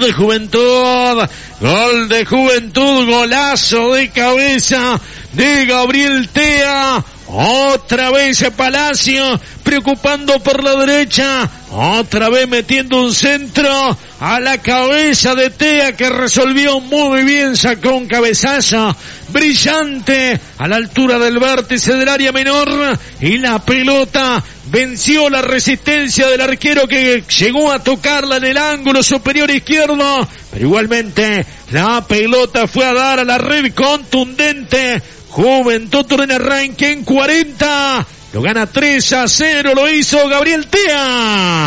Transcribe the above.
de Juventud. Gol de Juventud, golazo de cabeza de Gabriel Tea. Otra vez Palacio preocupando por la derecha, otra vez metiendo un centro a la cabeza de Tea, que resolvió muy bien, sacó un cabezazo brillante a la altura del vértice del área menor y la pelota venció la resistencia del arquero, que llegó a tocarla en el ángulo superior izquierdo, pero igualmente la pelota fue a dar a la red contundente. Juventud Turner Ranking en 40, lo gana 3-0, lo hizo Gabriel Tea.